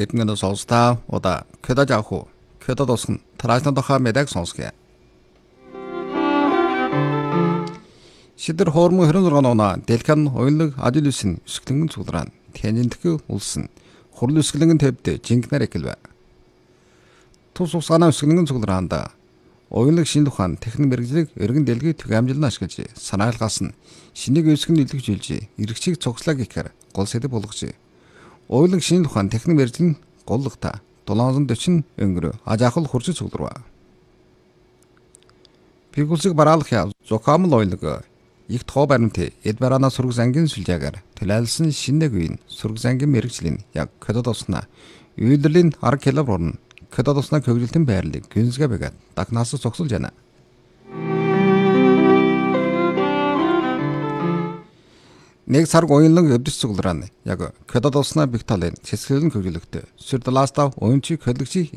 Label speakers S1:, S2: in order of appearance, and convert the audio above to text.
S1: эдгээр сонсдаа удаа көдөж авах көдөд усн тараачны тухай мэдээг сонсгоё. Шидэр хоормон 26 оноо дэлхэн ойлог ажил үсэн өсгөлөнгөн цуглаан тянжинтгөө улсын хурал өсгөлөнгөн төвд жингнэр экэлвэ. Тус усгана өсгөлөнгөн цуглаанда ойлог шинэ ухаан техник мэргэжлийг өргөн дэлгий төг амжилна ашиглаж санаалгаас нь шинийг өсгөн нөлөөлж эргэцийг цогцлоо гэхээр гол сэдэв болгож ойлог шинэ ухаан техник мэргэжлийн голлогта 740 өнгөрөө ажаахал хурцыг цугларва. Пигулсыг бараалах зохиомл ойлог их тоо баримт эдбарана сураг зангийн сүлжээгээр төлөөлсөн шинэ үеийн сураг зангийн мэргэжлийн яг көдөд уснаа үйлдвэрлэлийн 10 киловатт көдөд уснаа хөгжилтөн байрлалыг гүнзгий бэгээд дагнаас зогсолж байна. Нэг сарг уянлан өвдөж цуглараа яг көдөд уснаа бих талын цэцгэлэн хөгжлөгтө сүрдэласта уянчиг хөдлөгчийг